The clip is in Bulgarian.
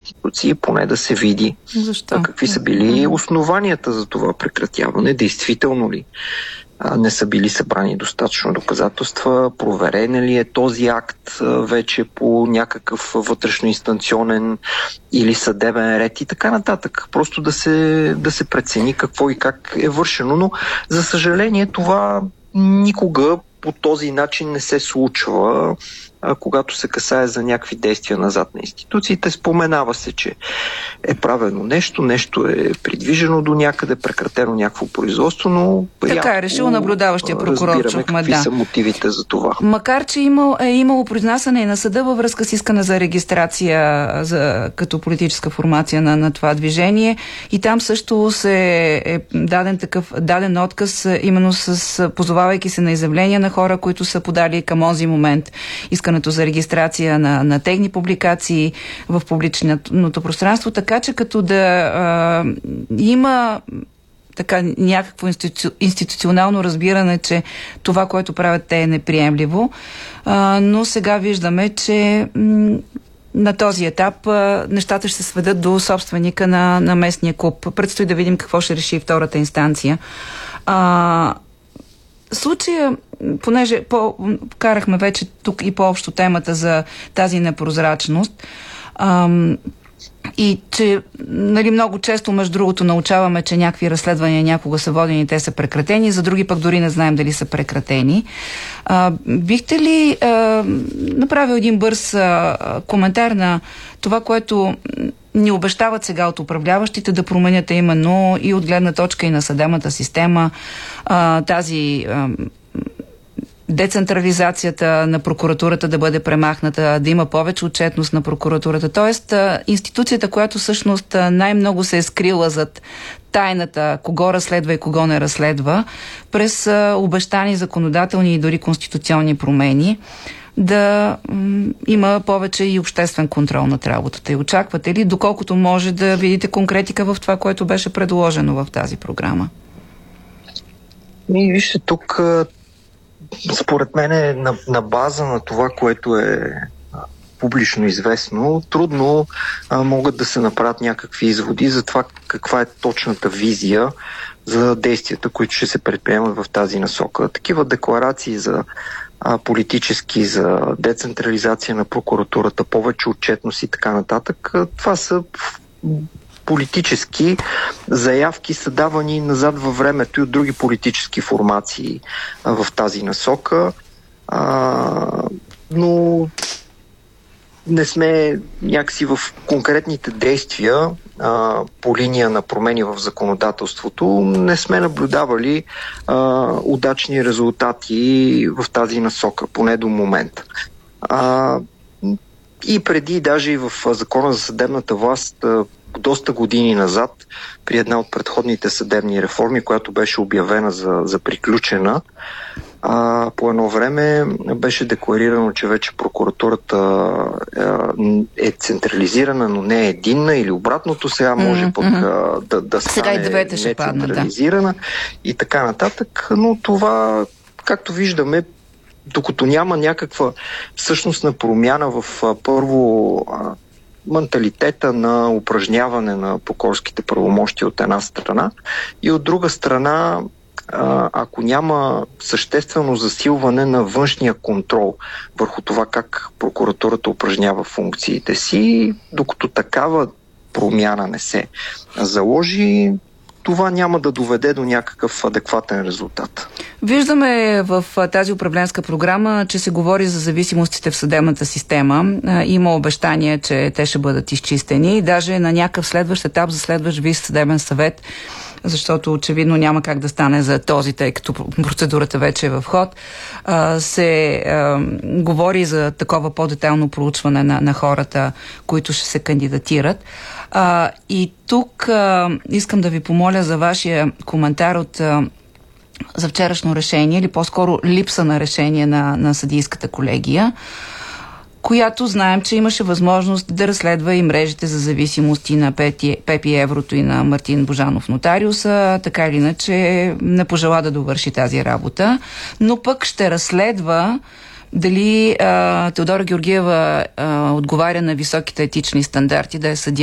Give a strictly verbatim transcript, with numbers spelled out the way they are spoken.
институции, поне да се види Защо? какви са били основанията за това прекратяване, действително ли не са били събрани достатъчно доказателства, проверен ли е този акт вече по някакъв вътрешноинстанционен или съдебен ред и така нататък. Просто да се, да се прецени какво и как е вършено, но за съжаление това никога по този начин не се случва, а, когато се касае за някакви действия назад на институциите. Споменава се, че е правено нещо, нещо е придвижено до някъде, прекратено някакво производство, но така е решил наблюдаващия прокурор Чухме, какви да. са мотивите за това. Макар че имал, е имало произнасяне и на съда във връзка с искане за регистрация за, като политическа формация на, на това движение, и там също се е даден такъв даден отказ, именно с позовавайки се на изявления на хора, които са подали към онзи момент искането за регистрация на, на техни публикации в публичното пространство, така че като да а, има така някакво институ... институционално разбиране, че това, което правят те, е неприемливо, а, но сега виждаме, че м- на този етап а, нещата ще се сведат до собственика на, на местния клуб. Предстои да видим какво ще реши втората инстанция. А, случая, понеже по, карахме вече тук и по-общо темата за тази непрозрачност, ам, и че, нали, много често, между другото, научаваме, че някакви разследвания някога са водени, те са прекратени, за други пък дори не знаем дали са прекратени. А, бихте ли а, направил един бърз а, коментар на това, което ни обещават сега от управляващите да променят именно и от гледна точка и на съдебната система, а, тази а, децентрализацията на прокуратурата да бъде премахната, да има повече отчетност на прокуратурата. Тоест, институцията, която всъщност най-много се е скрила зад тайната, кого разследва и кого не разследва, през обещани законодателни и дори конституционни промени, да м- има повече и обществен контрол над работата. И очаквате ли, доколкото може, да видите конкретика в това, което беше предложено в тази програма? И вижте, тук според мен е на, на база на това, което е а, публично известно, трудно а, могат да се направят някакви изводи за това каква е точната визия за действията, които ще се предприемат в тази насока. Такива декларации за а, политически, за децентрализация на прокуратурата, повече отчетност и така нататък, а, това са политически заявки, са давани назад във времето и от други политически формации а, в тази насока. А, но не сме някакси в конкретните действия а, по линия на промени в законодателството, не сме наблюдавали а, удачни резултати в тази насока, поне до момента. А, и преди, даже и в Закона за съдебната власт, доста години назад, при една от предходните съдебни реформи, която беше обявена за, за приключена, а, по едно време беше декларирано, че вече прокуратурата е, е централизирана, но не е единна, или обратното, сега може mm-hmm. пък а, да, да стане нецентрализирана и така нататък, но това, както виждаме, докато няма някаква същностна промяна в а, първо а, менталитета на упражняване на прокурорските правомощия от една страна и от друга страна, а, ако няма съществено засилване на външния контрол върху това как прокуратурата упражнява функциите си, докато такава промяна не се заложи, това няма да доведе до някакъв адекватен резултат. Виждаме в тази управленска програма, че се говори за зависимостите в съдебната система. Има обещания, че те ще бъдат изчистени. Даже на някакъв следващ етап за следващ Висш съдебен съвет, защото очевидно няма как да стане за този, тъй като процедурата вече е в ход, се а, говори за такова по-детайлно проучване на, на хората, които ще се кандидатират. А, и тук а, искам да ви помоля за вашия коментар от а, за вчерашно решение, или по-скоро липса на решение на, на съдийската колегия, която знаем, че имаше възможност да разследва и мрежите за зависимости на Пепи Еврото и на Мартин Божанов нотариуса, така или иначе не пожела да довърши тази работа, но пък ще разследва дали а, Теодора Георгиева а, отговаря на високите етични стандарти да е съдия